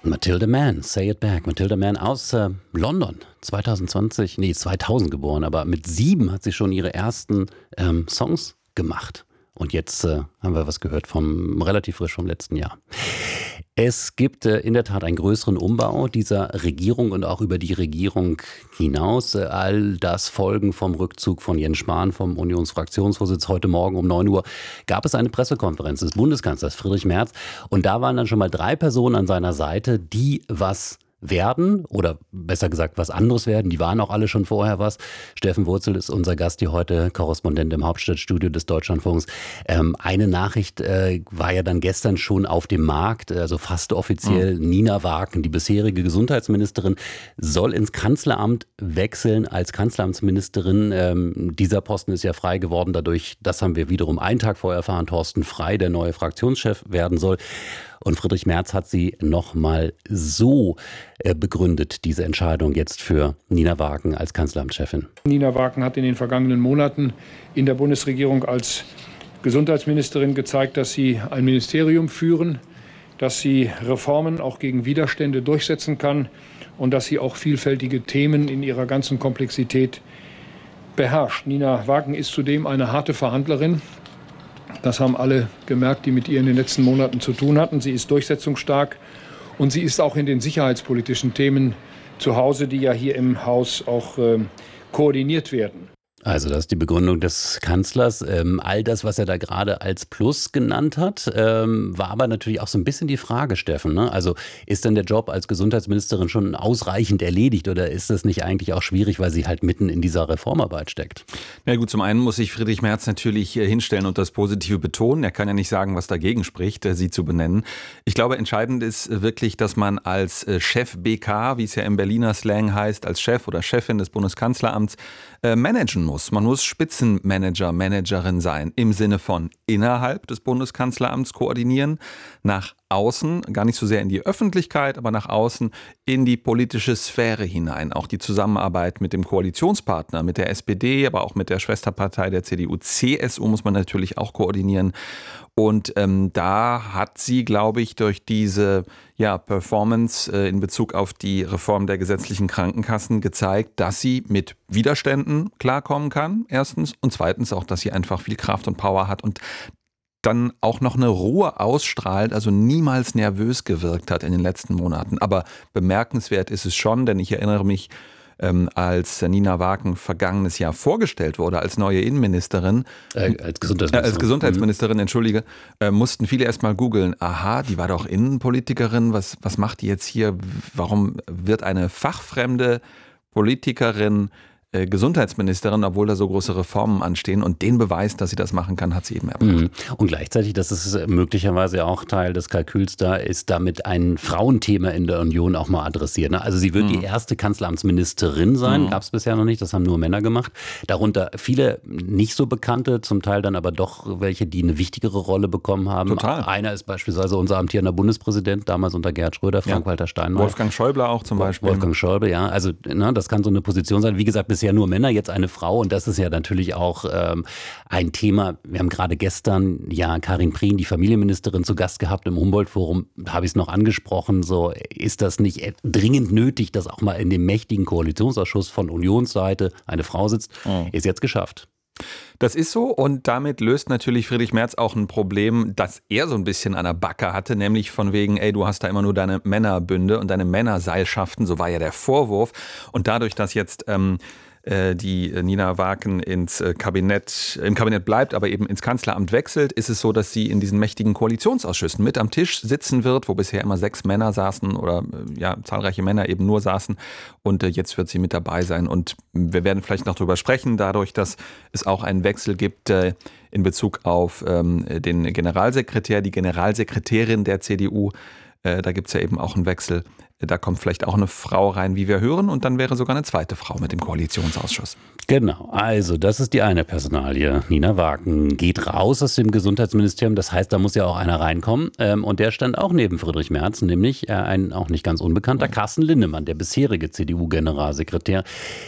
Matilda Mann, Say It Back. Matilda Mann aus London, 2000 geboren, aber mit 7 hat sie schon ihre ersten Songs gemacht. Und jetzt haben wir was gehört relativ frisch vom letzten Jahr. Es gibt in der Tat einen größeren Umbau dieser Regierung und auch über die Regierung hinaus. All das Folgen vom Rückzug von Jens Spahn vom Unionsfraktionsvorsitz. Heute Morgen um 9 Uhr gab es eine Pressekonferenz des Bundeskanzlers Friedrich Merz. Und da waren dann schon mal 3 Personen an seiner Seite, die was werden oder besser gesagt was anderes werden. Die waren auch alle schon vorher was. Steffen Wurzel ist unser Gast hier heute, Korrespondent im Hauptstadtstudio des Deutschlandfunks. Eine Nachricht war ja dann gestern schon auf dem Markt, also fast offiziell. Nina Waken, die bisherige Gesundheitsministerin, soll ins Kanzleramt wechseln als Kanzleramtsministerin. Dieser Posten ist ja frei geworden dadurch, das haben wir wiederum einen Tag vorher erfahren, Thorsten Frey, der neue Fraktionschef werden soll. Und Friedrich Merz hat sie nochmal so begründet, diese Entscheidung jetzt für Nina Waken als Kanzleramtschefin. Nina Waken hat in den vergangenen Monaten in der Bundesregierung als Gesundheitsministerin gezeigt, dass sie ein Ministerium führen, dass sie Reformen auch gegen Widerstände durchsetzen kann und dass sie auch vielfältige Themen in ihrer ganzen Komplexität beherrscht. Nina Waken ist zudem eine harte Verhandlerin. Das haben alle gemerkt, die mit ihr in den letzten Monaten zu tun hatten. Sie ist durchsetzungsstark und sie ist auch in den sicherheitspolitischen Themen zu Hause, die ja hier im Haus auch koordiniert werden. Also das ist die Begründung des Kanzlers. All das, was er da gerade als Plus genannt hat, war aber natürlich auch so ein bisschen die Frage, Steffen. Ne? Also ist denn der Job als Gesundheitsministerin schon ausreichend erledigt oder ist das nicht eigentlich auch schwierig, weil sie halt mitten in dieser Reformarbeit steckt? Na gut, zum einen muss sich Friedrich Merz natürlich hinstellen und das Positive betonen. Er kann ja nicht sagen, was dagegen spricht, sie zu benennen. Ich glaube, entscheidend ist wirklich, dass man als Chef BK, wie es ja im Berliner Slang heißt, als Chef oder Chefin des Bundeskanzleramts managen muss. Man muss Spitzenmanager, Managerin sein, im Sinne von innerhalb des Bundeskanzleramts koordinieren, nach außen, gar nicht so sehr in die Öffentlichkeit, aber nach außen in die politische Sphäre hinein. Auch die Zusammenarbeit mit dem Koalitionspartner, mit der SPD, aber auch mit der Schwesterpartei der CDU, CSU muss man natürlich auch koordinieren. Und da hat sie, glaube ich, durch diese Performance in Bezug auf die Reform der gesetzlichen Krankenkassen gezeigt, dass sie mit Widerständen klarkommen kann, erstens. Und zweitens auch, dass sie einfach viel Kraft und Power hat und dann auch noch eine Ruhe ausstrahlt, also niemals nervös gewirkt hat in den letzten Monaten. Aber bemerkenswert ist es schon, denn ich erinnere mich, als Nina Waken vergangenes Jahr vorgestellt wurde als neue Innenministerin, als Gesundheitsministerin, entschuldige, mussten viele erst mal googeln, aha, die war doch Innenpolitikerin, was macht die jetzt hier, warum wird eine fachfremde Politikerin Gesundheitsministerin, obwohl da so große Reformen anstehen, und den Beweis, dass sie das machen kann, hat sie eben erbracht. Und gleichzeitig, das ist möglicherweise auch Teil des Kalküls da, ist damit ein Frauenthema in der Union auch mal adressiert. Ne? Also sie wird die erste Kanzleramtsministerin sein, gab es bisher noch nicht, das haben nur Männer gemacht. Darunter viele nicht so bekannte, zum Teil dann aber doch welche, die eine wichtigere Rolle bekommen haben. Total. Einer ist beispielsweise unser amtierender Bundespräsident, damals unter Gerhard Schröder, Frank-Walter Steinmeier. Wolfgang Schäuble auch zum Beispiel. Wolfgang Schäuble, ja. Also das kann so eine Position sein. Wie gesagt, bisher nur Männer, jetzt eine Frau, und das ist ja natürlich auch ein Thema. Wir haben gerade gestern Karin Prien, die Familienministerin, zu Gast gehabt im Humboldt-Forum. Da habe ich es noch angesprochen. So, ist das nicht dringend nötig, dass auch mal in dem mächtigen Koalitionsausschuss von Unionsseite eine Frau sitzt? Ist jetzt geschafft. Das ist so, und damit löst natürlich Friedrich Merz auch ein Problem, das er so ein bisschen an der Backe hatte, nämlich von wegen, du hast da immer nur deine Männerbünde und deine Männerseilschaften, so war ja der Vorwurf. Und dadurch, dass jetzt die Nina Waken im Kabinett bleibt, aber eben ins Kanzleramt wechselt, ist es so, dass sie in diesen mächtigen Koalitionsausschüssen mit am Tisch sitzen wird, wo bisher immer 6 Männer saßen oder zahlreiche Männer eben nur saßen, und jetzt wird sie mit dabei sein. Und wir werden vielleicht noch drüber sprechen, dadurch, dass es auch einen Wechsel gibt in Bezug auf den Generalsekretär, die Generalsekretärin der CDU. Da gibt es ja eben auch einen Wechsel. Da kommt vielleicht auch eine Frau rein, wie wir hören, und dann wäre sogar eine zweite Frau mit dem Koalitionsausschuss. Genau, also das ist die eine Personalie. Nina Waken geht raus aus dem Gesundheitsministerium, das heißt, da muss ja auch einer reinkommen. Und der stand auch neben Friedrich Merz, nämlich ein auch nicht ganz unbekannter Carsten Linnemann, der bisherige CDU-Generalsekretär,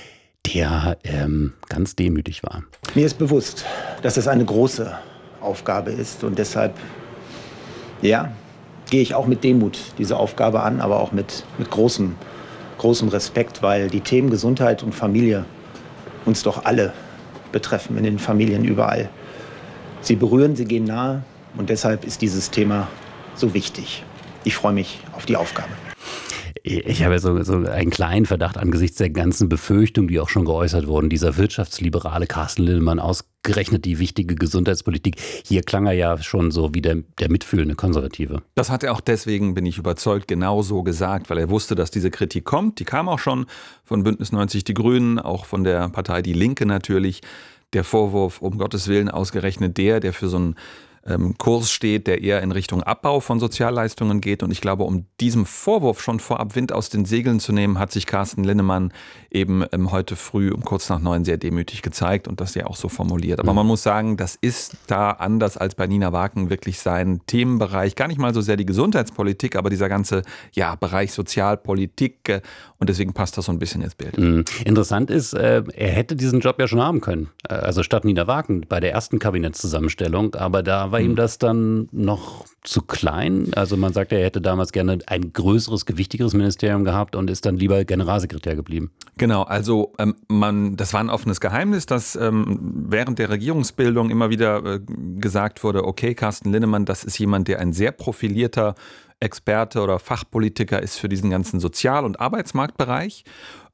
der ganz demütig war. Mir ist bewusst, dass es eine große Aufgabe ist, und deshalb, gehe ich auch mit Demut diese Aufgabe an, aber auch mit großem Respekt, weil die Themen Gesundheit und Familie uns doch alle betreffen, in den Familien überall. Sie berühren, sie gehen nahe und deshalb ist dieses Thema so wichtig. Ich freue mich auf die Aufgabe. Ich habe so einen kleinen Verdacht angesichts der ganzen Befürchtungen, die auch schon geäußert wurden. Dieser wirtschaftsliberale Carsten Linnemann, ausgerechnet die wichtige Gesundheitspolitik. Hier klang er ja schon so wie der mitfühlende Konservative. Das hat er auch deswegen, bin ich überzeugt, genau so gesagt, weil er wusste, dass diese Kritik kommt. Die kam auch schon von Bündnis 90 Die Grünen, auch von der Partei Die Linke natürlich. Der Vorwurf, um Gottes Willen, ausgerechnet der für so einen Kurs steht, der eher in Richtung Abbau von Sozialleistungen geht. Und ich glaube, um diesem Vorwurf schon vorab Wind aus den Segeln zu nehmen, hat sich Carsten Linnemann eben heute früh um kurz nach 9 sehr demütig gezeigt und das ja auch so formuliert. Aber man muss sagen, das ist da anders als bei Nina Wagen wirklich sein Themenbereich. Gar nicht mal so sehr die Gesundheitspolitik, aber dieser ganze Bereich Sozialpolitik. Und deswegen passt das so ein bisschen ins Bild. Interessant ist, er hätte diesen Job ja schon haben können. Also statt Nina Wagen bei der ersten Kabinettszusammenstellung. Aber da war ihm das dann noch zu klein. Also man sagt, er hätte damals gerne ein größeres, gewichtigeres Ministerium gehabt und ist dann lieber Generalsekretär geblieben. Genau, also das war ein offenes Geheimnis, dass während der Regierungsbildung immer wieder gesagt wurde, okay, Carsten Linnemann, das ist jemand, der ein sehr profilierter Experte oder Fachpolitiker ist für diesen ganzen Sozial- und Arbeitsmarktbereich,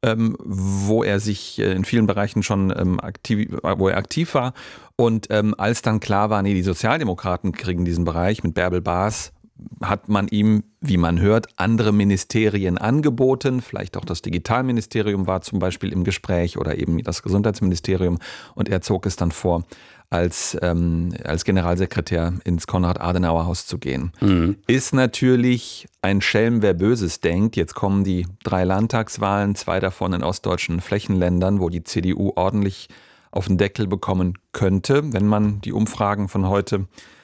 wo er sich in vielen Bereichen schon aktiv war. Und als dann klar war, nee, die Sozialdemokraten kriegen diesen Bereich mit Bärbel Baas, hat man ihm, wie man hört, andere Ministerien angeboten. Vielleicht auch das Digitalministerium war zum Beispiel im Gespräch oder eben das Gesundheitsministerium. Und er zog es dann vor, als Generalsekretär ins Konrad-Adenauer-Haus zu gehen. Ist natürlich ein Schelm, wer Böses denkt. Jetzt kommen die 3 Landtagswahlen, 2 davon in ostdeutschen Flächenländern, wo die CDU ordentlich auf den Deckel bekommen könnte, wenn man die Umfragen von heute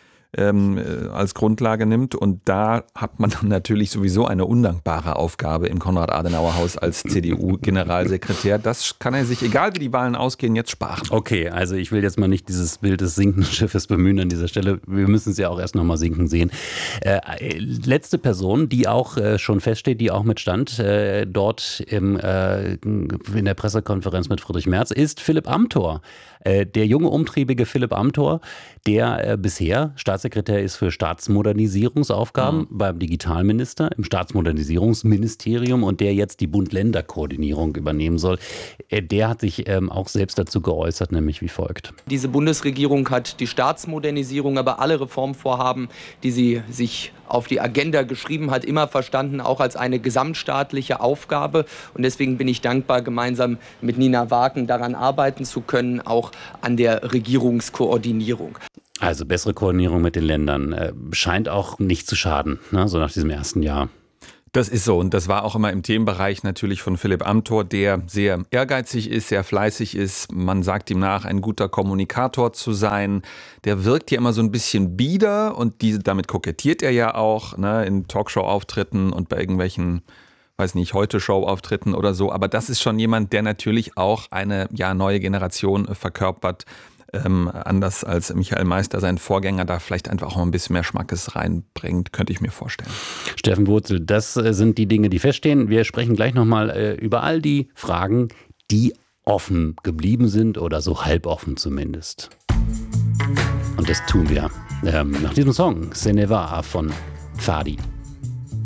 als Grundlage nimmt. Und da hat man dann natürlich sowieso eine undankbare Aufgabe im Konrad-Adenauer-Haus als CDU-Generalsekretär. Das kann er sich, egal wie die Wahlen ausgehen, jetzt sparen. Okay, also ich will jetzt mal nicht dieses Bild des sinkenden Schiffes bemühen an dieser Stelle. Wir müssen es ja auch erst noch mal sinken sehen. Letzte Person, die auch schon feststeht, die auch mit stand dort in der Pressekonferenz mit Friedrich Merz, ist Philipp Amthor. Der junge, umtriebige Philipp Amthor, der bisher Staatssekretär ist für Staatsmodernisierungsaufgaben beim Digitalminister, im Staatsmodernisierungsministerium und der jetzt die Bund-Länder-Koordinierung übernehmen soll. Der hat sich auch selbst dazu geäußert, nämlich wie folgt. Diese Bundesregierung hat die Staatsmodernisierung, aber alle Reformvorhaben, die sie sich auf die Agenda geschrieben hat, immer verstanden, auch als eine gesamtstaatliche Aufgabe. Und deswegen bin ich dankbar, gemeinsam mit Nina Wagen daran arbeiten zu können, auch an der Regierungskoordinierung. Also bessere Koordinierung mit den Ländern scheint auch nicht zu schaden, ne? So nach diesem ersten Jahr. Das ist so und das war auch immer im Themenbereich natürlich von Philipp Amthor, der sehr ehrgeizig ist, sehr fleißig ist. Man sagt ihm nach, ein guter Kommunikator zu sein. Der wirkt ja immer so ein bisschen bieder und damit kokettiert er ja auch, ne, in Talkshow-Auftritten und bei irgendwelchen, weiß nicht, Heute-Show-Auftritten oder so. Aber das ist schon jemand, der natürlich auch eine neue Generation verkörpert. Anders als Michael Meister, sein Vorgänger, da vielleicht einfach auch ein bisschen mehr Schmackes reinbringt, könnte ich mir vorstellen. Steffen Wurzel, das sind die Dinge, die feststehen. Wir sprechen gleich nochmal über all die Fragen, die offen geblieben sind oder so halb offen zumindest. Und das tun wir nach diesem Song, Ce ne va von Fadi.